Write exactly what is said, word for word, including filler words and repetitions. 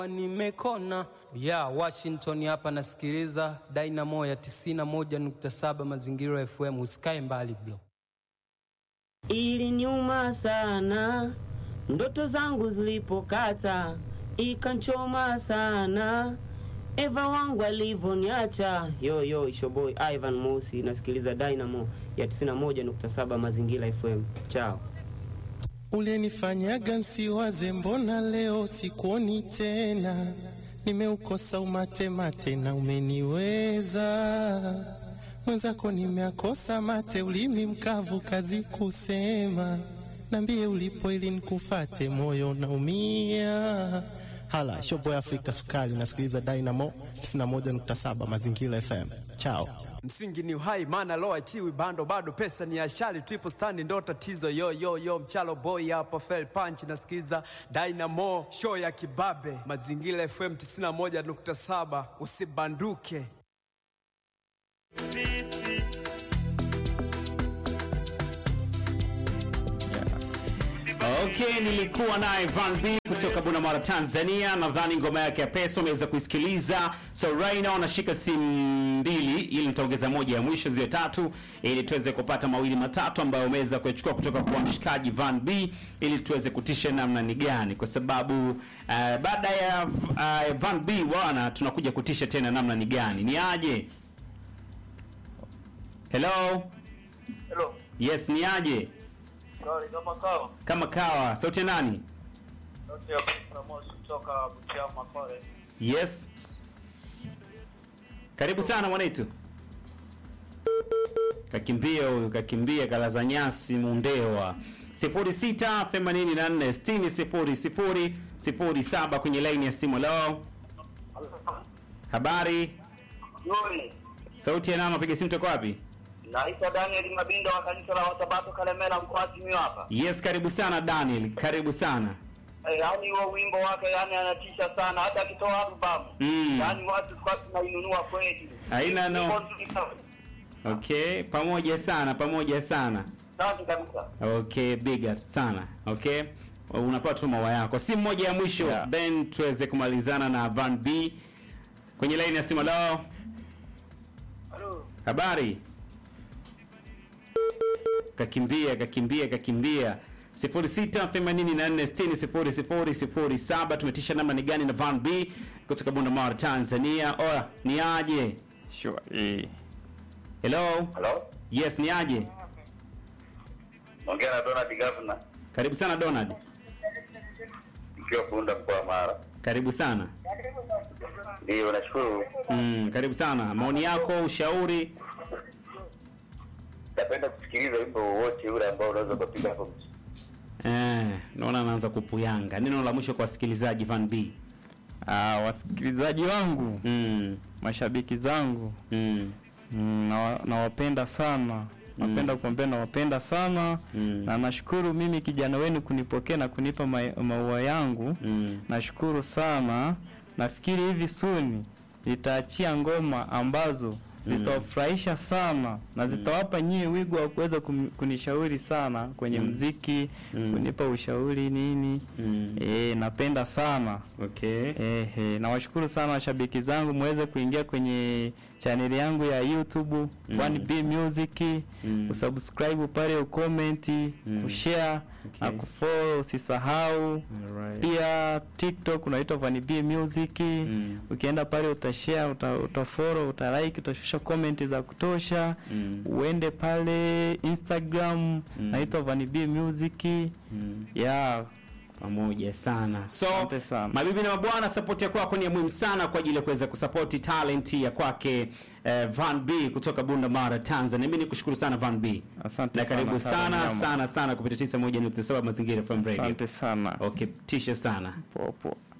Nimekona ya Washington hapa nasikiliza Dynamo ya tisini na moja nukta saba Mazingira F M. Usikae mbali bro. Ili nyuma sana ndoto zangu zilipokata, ikanchoma sana Eva wangu alivoniacha. Yo yo ishoboy Ivan Mosi nasikiliza Dynamo ya tisini na moja nukta saba Mazingira F M. Ciao. Ulinifanyaga nsiwaze, mbona leo sikuoni tena? Nimeukosa umate mate na umeniweza. Mwenzako nimeakosa mate, ulimi mkavu kazi kusema. Nambie ulipo ili nikufate, moyo naumia. Hala, Showboy Afrika Sukari nasikiliza Dynamo tisini na moja nukta saba Mazingira F M. Ciao. Msingi ni uhai maana loa achiwi bando bado pesa ni ashali triple stand ndo tatizo. Yo yo yo mchalo boy hapa fell punch nasikiza Dynamo show ya kibabe Mazingira F M tisini na moja nukta saba. Usibanduke. Okay, nilikuwa naye Van B kutoka Bunamara Tanzania. Nadhani ngoma yake ya Pesa umeweza kuisikiliza. So right now nashika simu mbili ili nitaongeza moja ya mwisho ziwe tatu ili tuweze kupata mawili matatu ambayo umeweza kuchukua kutoka kwa mshikaji Van B ili tuweze kutisha namna ni gani, kwa sababu uh, baada ya uh, Van B wana tunakuja kutisha tena namna ni gani. Ni aje? Hello? Hello. Yes, ni aje? Sorry, kama kawa. Kama kawa. Sauti ya nani? Sauti ya Promosi kutoka Butiama Kore. Yes. Karibu sana mwanetu. Kakimbia huyu, kakimbia kalaza nyasi mundewa. sifuri sita themanini na nne sitini sifuri sifuri sifuri saba kwenye line ya simu. Hello. Habari? Yuri. Sauti ya nani, piga simu toka wapi? Naitwa Daniel Mabindo wa kanisa la Wasabato Kalemela mkoa Simiyu hapa. Yes, karibu sana Daniel, karibu sana. Eh, yani huo wimbo wake yani anatisha sana hata akitoa album. Mm. Yani watu kwa tunainunua kweli. Haina no. Okay, pamoja sana, pamoja sana. Asante kabisa. Okay, big up sana. Okay. Unapata tu mawa yako. Simu moja ya mwisho, yeah. Then tuweze kumalizana na Van B. Kwenye line ya simu lao. Hello. Habari? Kakimbia, kakimbia, kakimbia. sifuri sita themanini na nne sitini sifuri sifuri sifuri saba. Tumetisha namna ni gani na Van B kutoka Bunamara Tanzania. Oya, ni aje? Sure. Eh. Hello? Hello? Yes, ni aje? Ongea na Donald Governor. Karibu sana Donald. Nikiwa Bunda mkoa Mara. Karibu sana. Ndio, nashukuru. Mm, karibu sana. Maoni yako, ushauri? Napenda kusikiliza wimbo wote ule ambao unaweza kupiga hapo. Eh, naona anaanza kupuyanga. Neno la mwisho kwa wasikilizaji Van B. Ah, wasikilizaji wangu, mm. mashabiki zangu, mm. mm, na nawapenda sana. Napenda mm. kuambia nawapenda sana mm. na nashukuru mimi kijana wenu kunipokea na kunipa maua yangu. Mm. Nashukuru sana. Nafikiri hivi soon nitaachia ngoma ambazo zitawafurahisha sana na zitawapa nyie wigo wa kuweza kunishauri sana kwenye mm. muziki, mm. kunipa ushauri nini. Mm. Eh, napenda sana. Okay. Eh, eh, nawashukuru sana washabiki zangu, muweze kuingia kwenye channel yangu ya YouTube mm. Van B Music, mm. usubscribe pale, ucomment, mm. kushare, okay. na kufollow usisahau. Right. Pia TikTok unaitwa Van B Music. Mm. Ukienda pale utashare, uta, utafollow, utalike, utashusha comment za kutosha. Mm. Uende pale Instagram, mm. naitwa Van B Music. Mm. Yeah, pamoja sana. So, sana. Mabibi na mabwana, support yako kwako ni muhimu sana kwa ajili ya kuweza kusupport talent ya kwake eh, Van B kutoka Bunamara Tanzania. Mimi nikushukuru sana Van B. Asante na karibu sana sana sana sana kupitia tisa moja nukta saba Mazingira F M Radio. Asante sana. Okay, tisha sana. Popo.